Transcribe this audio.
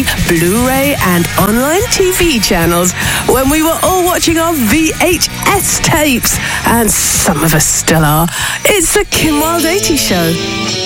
DVD, Blu-ray and online TV channels when we were all watching our VHS tapes, and some of us still are. It's the Kim Wilde 80 Show.